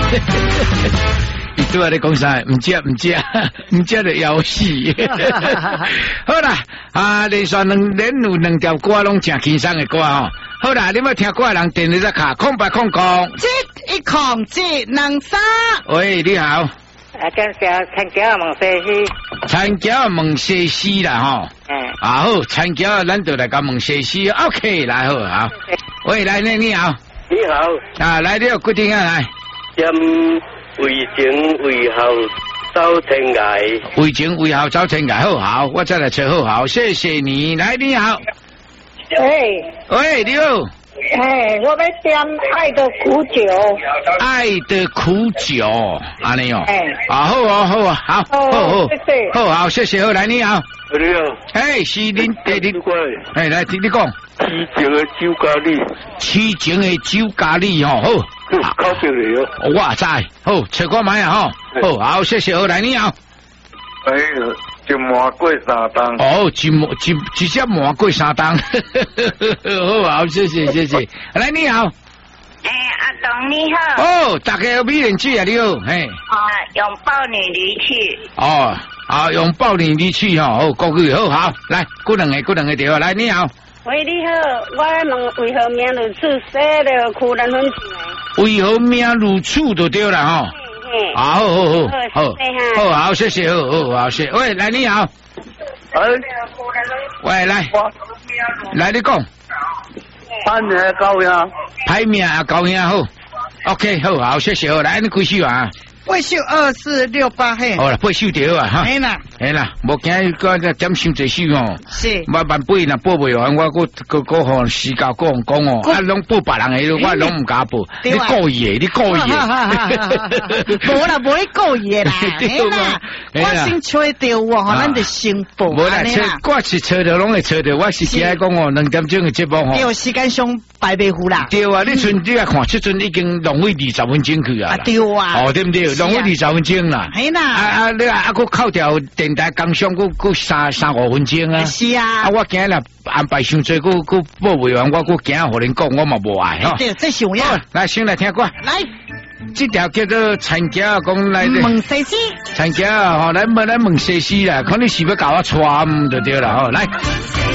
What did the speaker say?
你对我咧讲啥？唔接就枵死。好啦，连续连有2条歌拢正轻松的歌吼。好啦，你要听歌的人电你只卡08007103。喂，你好。 跟小参加问西西。 参加问西西啦吼。好，参加咱就来甲问西西。OK， 来好。喂，来呢，你好。 你好。 来，你有决定啊来。 为情为后走天涯， 为情为后走天涯，好，我再来找好，谢谢你。来，你好。喂，你好。 我要点爱的苦酒。 爱的苦酒，安尼哦。好，好，谢谢，好，来，你好。 你好。 是您第你。来，你讲。痴情的酒咖喱哦，好。 靠近你哦。 我知，好，找我买啊，好，谢谢，好，来，你好。 一麻过3冬。 一只麻过3冬。好，谢谢。来，你好。 阿董你好。 大家有美人酒啊，你好。 拥抱你离去。 拥抱你离去好，国语好，来，几两个电话，来，你好。 喂，你好，我问为何命如此，写了苦人分情。 为何命如此就对了好，谢谢，好，谢谢。喂，来，你好。喂，来，你讲。歹命高音好 ，OK， 好，谢谢，好，来，你几首啊 ？8首2468嘿。 好啦，8首对啊哈。 嘿啦， 无惊个点伤济首哦。 是。 万8若报袂完，我个吼时间讲哦，拢报别人的，我拢唔敢报。你故意的，无啦， 无你故意的啦。嘿啦，我先吹到我，咱就先报。 无啦，我是吹到拢会吹到，我是只讲哦，2点钟的节目吼。 对，时间上排袂赴啦。 对啊，你来看，这阵已经浪费20分钟去啊。 对啊。 对不对？浪费20分钟啦。 系啦。 你佫扣掉电台工商，佫3-5分钟啊。 是啊。 我今日安排伤济，佫报袂完，我佫今互恁讲，我嘛无爱吼。 对，这是有影。 来，先来听歌。 来， 这条叫做参加讲来。 问西施。 参加来问西施啦，看你是要搞我穿就对啦吼，来。